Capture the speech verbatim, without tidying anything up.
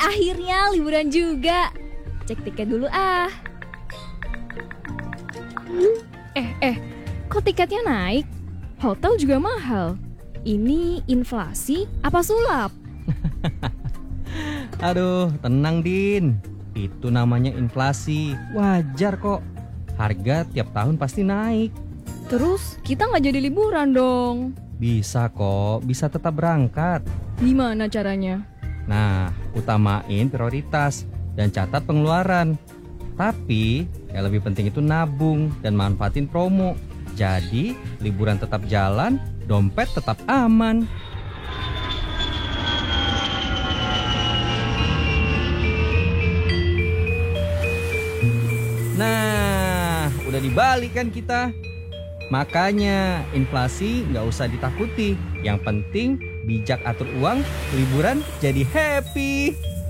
Akhirnya liburan juga. Cek tiket dulu ah. Eh, eh, kok tiketnya naik? Hotel juga mahal. Ini inflasi apa sulap? Aduh, tenang Din. Itu namanya inflasi. Wajar kok. Harga tiap tahun pasti naik. Terus kita nggak jadi liburan dong. Bisa kok, bisa tetap berangkat. Gimana caranya? Nah, utamain prioritas dan catat pengeluaran. Tapi yang lebih penting itu nabung dan manfaatin promo. Jadi liburan tetap jalan, dompet tetap aman. Nah, udah dibalik kan kita. Makanya inflasi nggak usah ditakuti. Yang penting bijak atur uang, liburan jadi happy.